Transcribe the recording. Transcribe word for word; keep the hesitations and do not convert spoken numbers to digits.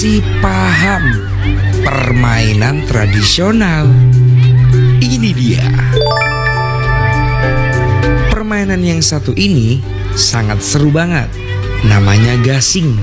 Si paham permainan tradisional. Ini dia. Permainan yang satu ini sangat seru banget. Namanya gasing.